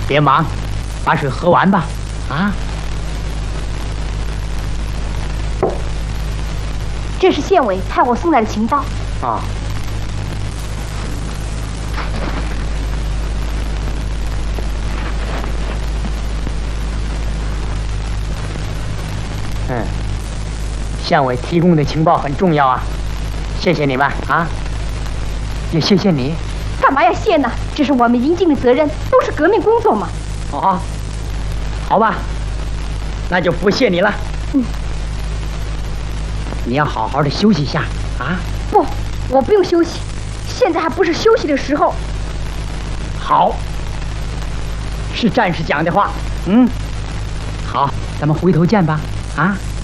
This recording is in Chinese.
别忙，把水喝完吧。啊， 这是县委派我送来的情报。 啊。县委提供的情报很重要啊，谢谢你们啊，也谢谢你。 干嘛要谢呢？这是我们应尽的责任，都是革命工作嘛。 哦，好吧，那就不谢你了。你要好好的休息一下啊。 不，我不用休息，现在还不是休息的时候。 好，是战士讲的话。好，咱们回头见吧。啊。